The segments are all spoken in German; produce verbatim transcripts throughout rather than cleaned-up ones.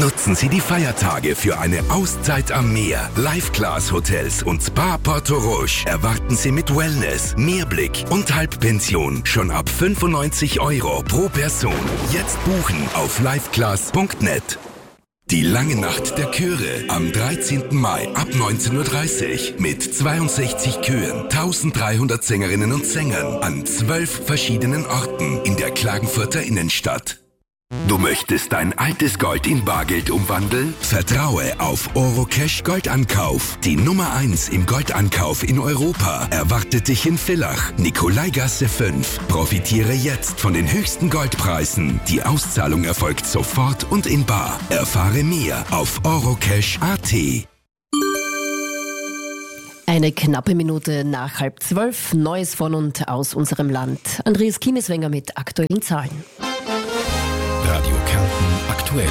Nutzen Sie die Feiertage für eine Auszeit am Meer. Life-Class-Hotels und Spa Porto Roche erwarten Sie mit Wellness, Meerblick und Halbpension schon ab fünfundneunzig Euro pro Person. Jetzt buchen auf lifeclass punkt net. Die lange Nacht der Chöre am dreizehnten Mai ab neunzehn Uhr dreißig mit zweiundsechzig Chören, dreizehnhundert Sängerinnen und Sängern an zwölf verschiedenen Orten in der Klagenfurter Innenstadt. Du möchtest dein altes Gold in Bargeld umwandeln? Vertraue auf Orocash Goldankauf. Die Nummer eins im Goldankauf in Europa erwartet dich in Villach, Nikolaigasse fünf. Profitiere jetzt von den höchsten Goldpreisen. Die Auszahlung erfolgt sofort und in bar. Erfahre mehr auf orocash punkt at. Eine knappe Minute nach halb zwölf. Neues von und aus unserem Land. Andreas Kiemeswenger mit aktuellen Zahlen. Radio Kärnten aktuell.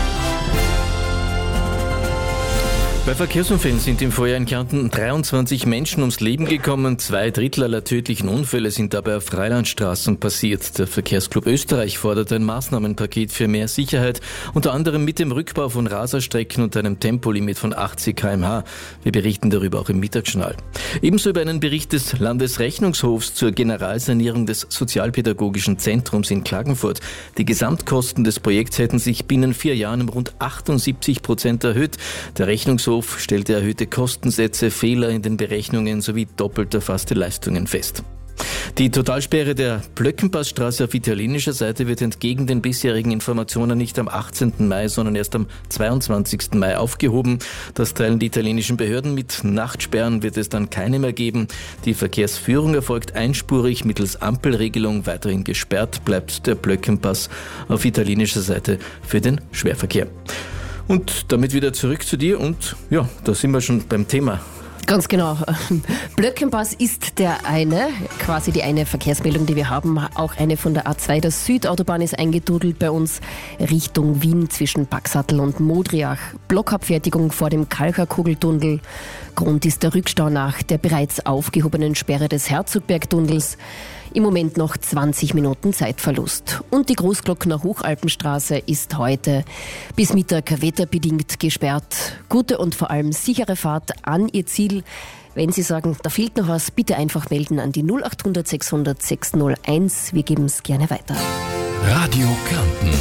Bei Verkehrsunfällen sind im Vorjahr in Kärnten dreiundzwanzig Menschen ums Leben gekommen. Zwei Drittel aller tödlichen Unfälle sind dabei auf Freilandstraßen passiert. Der Verkehrsclub Österreich fordert ein Maßnahmenpaket für mehr Sicherheit, unter anderem mit dem Rückbau von Raserstrecken und einem Tempolimit von achtzig Kilometer pro Stunde. Wir berichten darüber auch im Mittagsjournal. Ebenso über einen Bericht des Landesrechnungshofs zur Generalsanierung des Sozialpädagogischen Zentrums in Klagenfurt. Die Gesamtkosten des Projekts hätten sich binnen vier Jahren um rund achtundsiebzig Prozent erhöht. Der Rechnungshof stellte erhöhte Kostensätze, Fehler in den Berechnungen sowie doppelt erfasste Leistungen fest. Die Totalsperre der Blöckenpassstraße auf italienischer Seite wird entgegen den bisherigen Informationen nicht am achtzehnten Mai, sondern erst am zweiundzwanzigsten Mai aufgehoben. Das teilen die italienischen Behörden mit. Nachtsperren wird es dann keine mehr geben. Die Verkehrsführung erfolgt einspurig mittels Ampelregelung. Weiterhin gesperrt bleibt der Blöckenpass auf italienischer Seite für den Schwerverkehr. Und damit wieder zurück zu dir und ja, da sind wir schon beim Thema. Ganz genau. Blöckenpass ist der eine, quasi die eine Verkehrsmeldung, die wir haben. Auch eine von der A zwei. Der Südautobahn ist eingedudelt bei uns Richtung Wien zwischen Paxattel und Modriach. Blockabfertigung vor dem Kalcherkugeltunnel. Grund ist der Rückstau nach der bereits aufgehobenen Sperre des Herzogbergtunnels. Im Moment noch zwanzig Minuten Zeitverlust. Und die Großglockner Hochalpenstraße ist heute bis Mittag wetterbedingt gesperrt. Gute und vor allem sichere Fahrt an Ihr Ziel. Wenn Sie sagen, da fehlt noch was, bitte einfach melden an die null acht hundert sechshundert sechshunderteins. Wir geben es gerne weiter. Radio Kärnten.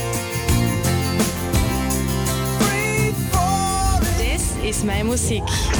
Das ist meine Musik.